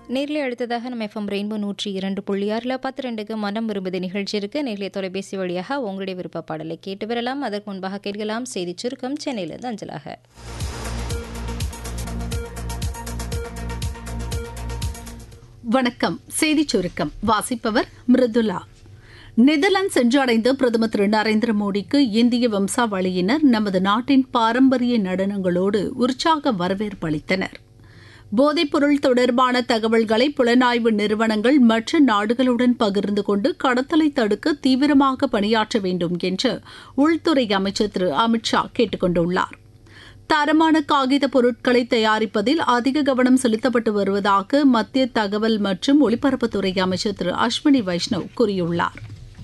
நேர்ல அடுத்ததாக நம்ம எஃப்எம் ரெயின்போ 102.6 10:02க்கு மனம் விரும்புது நிகழ்ச்சி இருக்கு. நேர்ல தொலைபேசி வழியாக உங்களுடைய விருப்ப பாடலை கேட்டு வரலாம். அதற்கு முன்பாக கேட்கலாம் செய்தி சுருக்கம் சென்னையிலிருந்து அஞ்சலாக. வணக்கம். செய்திச் சுருக்கம் வாசிப்பவர் மிருதுலா. நெதர்லாந்து சென்றடைந்த பிரதமர் திரு நரேந்திர மோடிக்கு இந்திய வம்சாவளியினர் நமது நாட்டின் பாரம்பரிய நடனங்களோடு உற்சாக வரவேற்பு அளித்தனர். போதைப்பொருள் தொடர்பான தகவல்களை புலனாய்வு நிறுவனங்கள் மற்ற நாடுகளுடன் பகிர்ந்து கொண்டு கடத்தலை தடுக்க தீவிரமாக பணியாற்ற வேண்டும் என்று உள்துறை அமைச்சர் திரு அமித்ஷா கேட்டுக் கொண்டுள்ளார். தரமான காகித பொருட்களை தயாரிப்பதில் அதிக கவனம் செலுத்தப்பட்டு வருவதாக மத்திய தகவல் மற்றும் ஒலிபரப்புத்துறை அமைச்சர் திரு அஸ்வினி வைஷ்ணவ் கூறியுள்ளார்.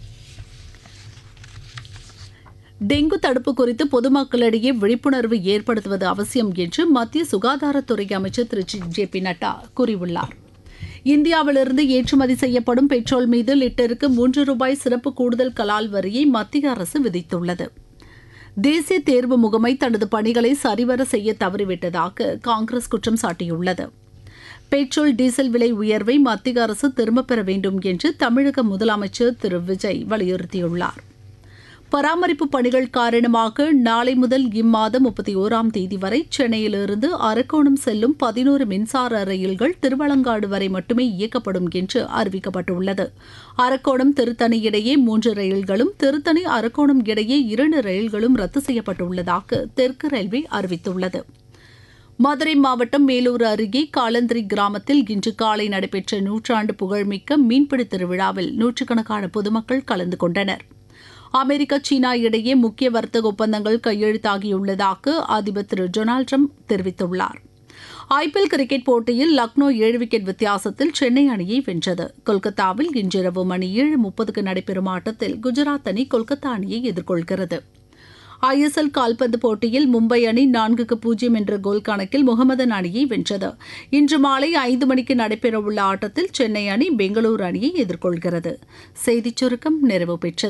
டெங்கு தடுப்பு குறித்து பொதுமக்களிடையே விழிப்புணர்வு ஏற்படுத்துவது அவசியம் என்று மத்திய சுகாதாரத்துறை அமைச்சர் திரு ஜே பி நட்டா கூறியுள்ளார். இந்தியாவிலிருந்து ஏற்றுமதி செய்யப்படும் பெட்ரோல் மீது லிட்டருக்கு ₹3 சிறப்பு கூடுதல் கலால் வரியை மத்திய அரசு விதித்துள்ளது. தேசிய தேர்வு முகமை தனது பணிகளை சரிவர செய்ய தவறிவிட்டதாக காங்கிரஸ் குற்றம் சாட்டியுள்ளது. பெட்ரோல் டீசல் விலை உயர்வை மத்திய அரசு திரும்பப் பெற வேண்டும் என்று தமிழக முதலமைச்சர் திரு விஜய் வலியுறுத்தியுள்ளார். பராமரிப்பு பணிகள் காரணமாக நாளை முதல் இம்மாதம் 31ஆம் தேதி வரை சென்னையிலிருந்து அரக்கோணம் செல்லும் 11 மின்சார ரயில்கள் திருவலங்காடு வரை மட்டுமே இயக்கப்படும் என்று அறிவிக்கப்பட்டுள்ளது. அரக்கோணம் திருத்தணி இடையே 3 ரயில்களும் திருத்தணி அரக்கோணம் இடையே 2 ரயில்களும் ரத்து செய்யப்பட்டுள்ளதாக தெற்கு ரயில்வே அறிவித்துள்ளது. மதுரை மாவட்டம் மேலூர் அருகே காலந்திரி கிராமத்தில் இன்று காலை நடைபெற்ற நூற்றாண்டு புகழ்மிக்க மீன்பிடி திருவிழாவில் நூற்றுக்கணக்கான பொதுமக்கள் கலந்து கொண்டனர். அமெரிக்கா சீனா இடையே முக்கிய வர்த்தக ஒப்பந்தங்கள் கையெழுத்தாகியுள்ளதாக அதிபர் திரு டொனால்டு ட்ரம்ப் தெரிவித்துள்ளார். ஐபிஎல் கிரிக்கெட் போட்டியில் லக்னோ 7 விக்கெட் வித்தியாசத்தில் சென்னை அணியை வென்றது. கொல்கத்தாவில் இன்றிரவு மணி 7:30க்கு நடைபெறும் ஆட்டத்தில் குஜராத் அணி கொல்கத்தா அணியை எதிர்கொள்கிறது. ஐஎஸ்எல் கால்பந்து போட்டியில் மும்பை அணி 4-0 என்ற கோல் கணக்கில் முகமதன் அணியை வென்றது. இன்று மாலை 5 மணிக்கு நடைபெறவுள்ள ஆட்டத்தில் சென்னை அணி பெங்களூரு அணியை எதிர்கொள்கிறது. செய்திச் சுருக்கம் நிறைவு பெற்றது.